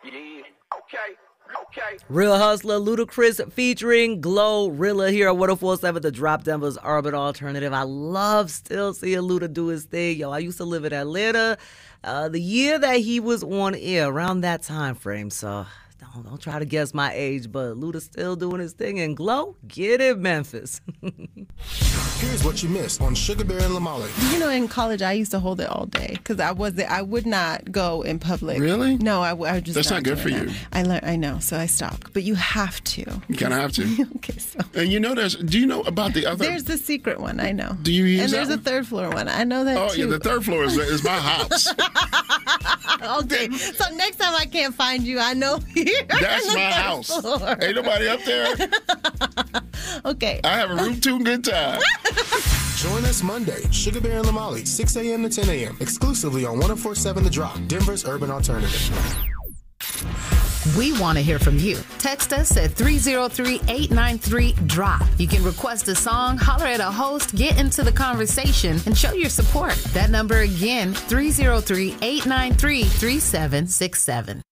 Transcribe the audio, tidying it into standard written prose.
Yeah. Okay. Real Hustler, Ludacris featuring Glorilla here at 104.7 The Drop, Denver's urban alternative. I love still seeing Luda do his thing. Yo, I used to live in Atlanta the year that he was on air, around that time frame. So don't try to guess my age, but Luda's still doing his thing. And Glow, get it, Memphis. Here's what you missed on Sugar Bear and Lamali. You know, in college, I used to hold it all day because I would not go in public. Really? No, I just. That's not good for you. I know, so I stopped. But you have to. You kind of have to. Okay, so. And you know, do you know about the other? There's the secret one, I know. Do you use And that there's a one? third floor one. I know that too. Yeah, the third floor is my house. Okay, so next time I can't find you, I know here. That's my house. Floor. Ain't nobody up there. Okay. I have a room tune good time. Join us Monday, Sugar Bear and Lamali, 6 a.m. to 10 a.m. exclusively on 104.7 The Drop, Denver's urban alternative. We want to hear from you. Text us at 303-893-DROP. You can request a song, holler at a host, get into the conversation, and show your support. That number again, 303-893-3767.